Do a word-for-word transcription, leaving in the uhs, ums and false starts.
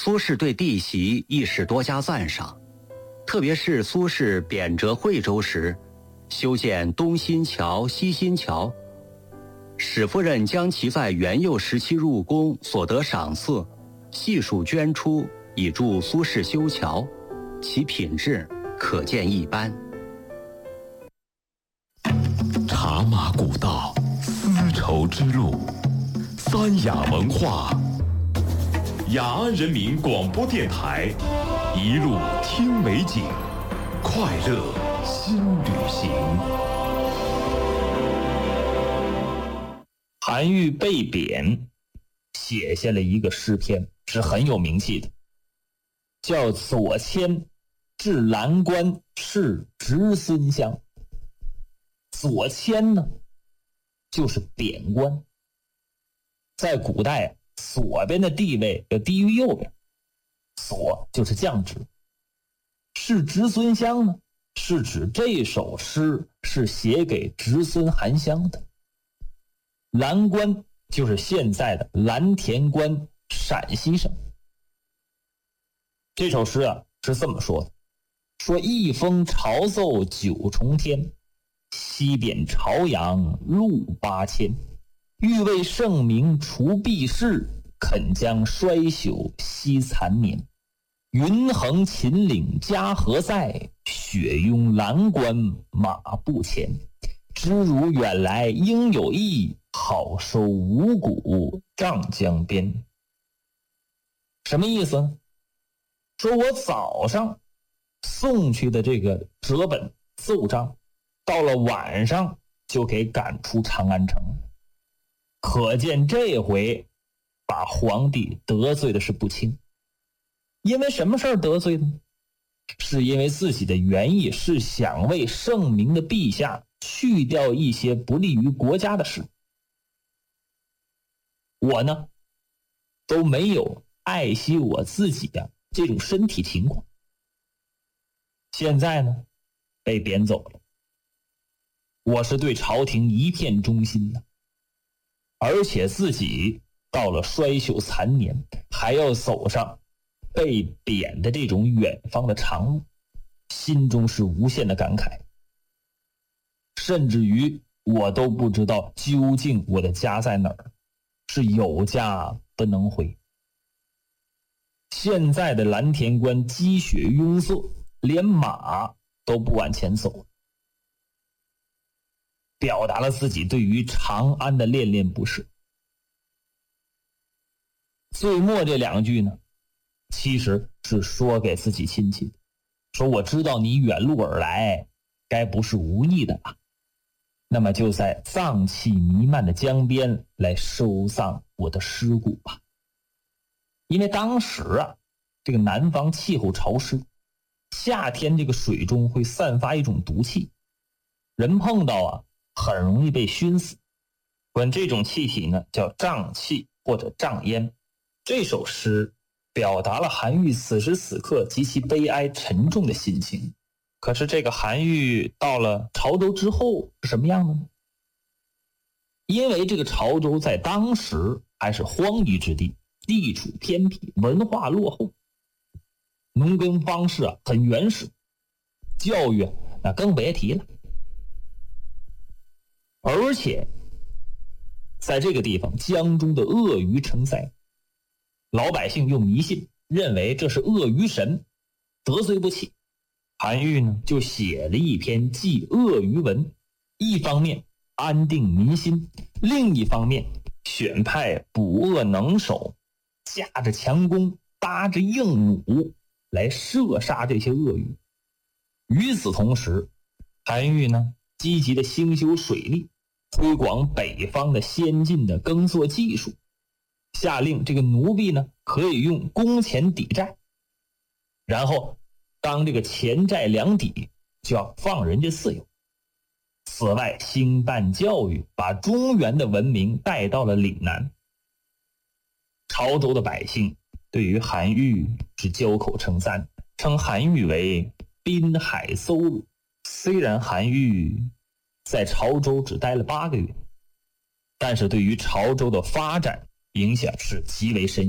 苏轼对弟媳亦是多加赞赏，特别是苏轼贬谪惠州时，修建东新桥、西新桥，史夫人将其在元佑时期入宫所得赏赐悉数捐出，以助苏轼修桥，其品质可见一斑。 茶马古道，丝绸之路，三雅文化。雅安人民广播电台，一路听美景，快乐新旅行。 韩愈被贬，写下了一个诗篇，是很有名气的，叫《左迁至蓝关是侄孙乡》。左迁呢，就是贬官。在古代，左边的地位要低于右边，左就是降职。是侄孙乡呢，是指这首诗是写给侄孙韩湘的。蓝关就是现在的蓝田关，陕西省。这首诗啊是这么说的，说一封朝奏九重天，西贬朝阳路八千，欲为圣明除弊事，肯将衰朽惜残年。云横秦岭家何在，雪拥蓝关马不前。知如远来应有意，好收五谷瘴江边。什么意思呢？说我早上送去的这个折本奏章，到了晚上就给赶出长安城。可见这回把皇帝得罪的是不轻。因为什么事儿得罪呢？是因为自己的原意是想为圣明的陛下去掉一些不利于国家的事。我呢都没有爱惜我自己的这种身体情况，现在呢被贬走了，我是对朝廷一片忠心的，而且自己到了衰朽残年，还要走上被贬的这种远方的长路，心中是无限的感慨，甚至于我都不知道究竟我的家在哪儿，是有家不能回。现在的蓝田关积雪拥塞，连马都不往前走，表达了自己对于长安的恋恋不舍。最末这两句呢，其实是说给自己亲戚的，说我知道你远路而来，该不是无意的吧？那么就在瘴气弥漫的江边来收葬我的尸骨吧。因为当时啊，这个南方气候潮湿，夏天这个水中会散发一种毒气，人碰到啊很容易被熏死。管这种气体呢叫瘴气或者瘴烟。这首诗表达了韩愈此时此刻极其悲哀沉重的心情。可是这个韩愈到了潮州之后是什么样的呢？因为这个潮州在当时还是荒夷之地，地处偏僻，文化落后，农耕方式啊很原始，教育那更别提了。而且在这个地方，江中的鳄鱼成灾，老百姓又迷信，认为这是鳄鱼神，得罪不起。韩愈呢就写了一篇祭鳄鱼文，一方面安定民心，另一方面选派捕鳄能手，架着强弓，搭着硬弩来射杀这些鳄鱼。与此同时，韩愈呢积极的兴修水利，推广北方的先进的耕作技术，下令这个奴婢呢可以用工钱抵债，然后当这个钱债两抵，就要放人家自由。此外，兴办教育，把中原的文明带到了岭南。潮州的百姓对于韩愈是交口称赞，称韩愈为滨海邹鲁。虽然韩愈在潮州只待了八个月，但是对于潮州的发展影响是极为深远。